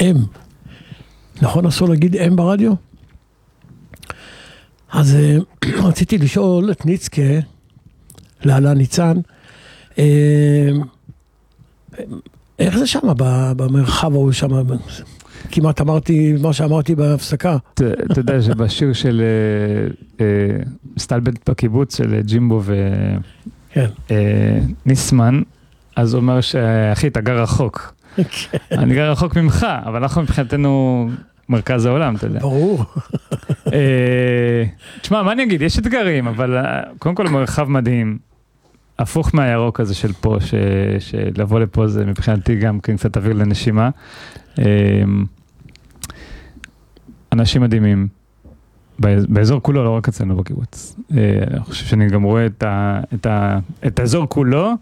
נכון, אסור להגיד אם ברדיו? אז רציתי לשאול את ניצקה, להלן ניצן, איך זה שם, במרחב ההוא שם? כמעט אמרתי מה שאמרתי בהפסקה. אתה יודע שבשיר של סטלבט בקיבוץ, של ג'ימבו וניסמן, אז הוא אומר שאחי, אתה גר רחוק. אני גר רחוק ממך, אבל אנחנו מבחינתנו מרכז העולם, אתה יודע. ברור. תשמע, מה אני אגיד? יש אתגרים, אבל קודם כל מרחב מדהים. הפוך מהירוק הזה של פה, שלבוא לפה זה מבחינתי גם קצת אוויר לנשימה. אנשים מדהימים, באזור כולו, לא רק אצלנו בקיבוץ. אני חושב שאני גם רואה את האזור כולו,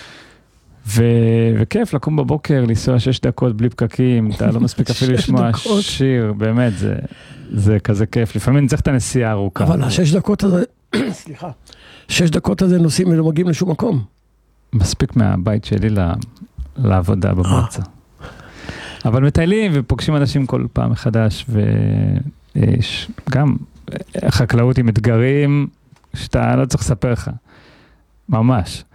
וכיף לקום בבוקר, לנסוע 6 דקות בלי פקקים, אתה לא מספיק אפילו לשמוע שיר, באמת, זה כזה כיף. לפעמים צריך את הנסיעה ארוכה. אבל 6 דקות הזה, סליחה, 6 דקות הזה נוסעים ולא מגיעים לשום מקום. מספיק מהבית שלי לעבודה במועצה. אבל מטיילים ופוגשים אנשים כל פעם מחדש, וגם חקלאות עם אתגרים שאתה לא צריך לספר לך, ממש.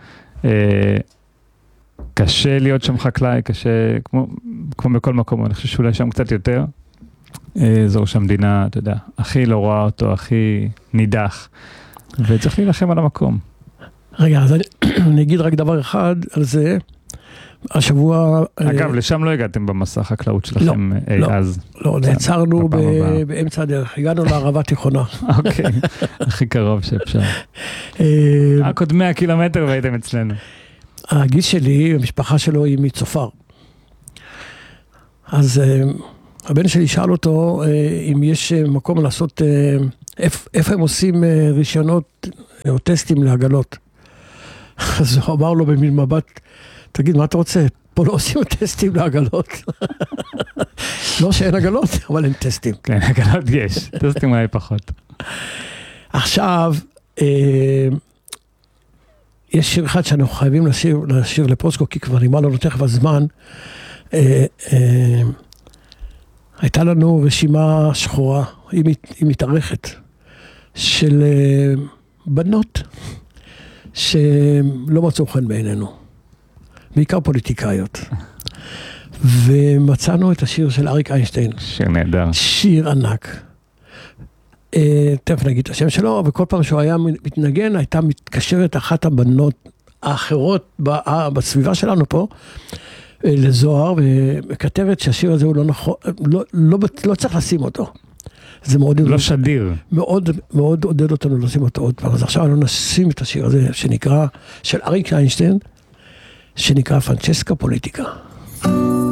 קשה להיות שם חקלאי, קשה, כמו בכל מקום, אני חושב שאולי שם קצת יותר, אזור שהמדינה, אתה יודע, הכי לא רואה אותו, הכי נידח, וצריך להילחם על המקום. רגע, אז אני אגיד רק דבר אחד על זה, השבוע... אגב, לשם לא הגעתם במסע החקלאות שלכם אז. לא, נעצרנו באמצע הדרך, הגענו לערבה תיכונה. אוקיי, הכי קרוב שאפשר. רק עוד 100 קילומטר והייתם אצלנו. הגיס שלי, המשפחה שלו היא מצופר. אז הבן שלי שאל אותו אם יש מקום לעשות, איפה הם עושים רישיונות או טסטים לעגלות. אז הוא אמר לו במין מבט, תגיד, מה אתה רוצה? פה לא עושים טסטים לעגלות. לא שאין עגלות, אבל אין טסטים. כן, עגלות יש, טסטים אולי פחות. עכשיו, יש שיר אחד שאנחנו חייבים לשיר לפוסקו, כי כבר נגמר לנו תכף הזמן. הייתה לנו רשימה שחורה, היא מתארכת, של בנות שלא מצאו חן בעינינו, בעיקר פוליטיקאיות. ומצאנו את השיר של אריק איינשטיין. שיר נהדר. שיר ענק. תכף נגיד את השם שלו, וכל פעם שהוא היה מתנגן, הייתה מתקשרת אחת הבנות האחרות בסביבה שלנו פה, לזוהר, וכתבת שהשיר הזה הוא לא נכון, לא צריך לשים אותו. זה מאוד... לא שדיר. מאוד עודד אותנו לשים אותו עוד פעם. אז עכשיו אנחנו נשים את השיר הזה, שנקרא, של אריק איינשטיין, שנקרא פרנצ'סקה פוליטיקה.